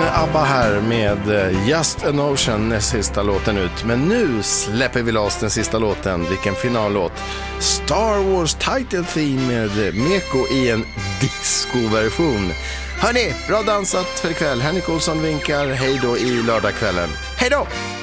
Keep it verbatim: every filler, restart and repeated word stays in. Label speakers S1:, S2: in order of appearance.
S1: ABBA här med Just an Ocean, näst sista låten ut. Men nu släpper vi loss den sista låten. Vilken finallåt? Star Wars Title Theme med Meko i en disco-version. Hörrni, bra dansat för ikväll. Henrik Olsson vinkar. Hej då i lördagskvällen. Hej då!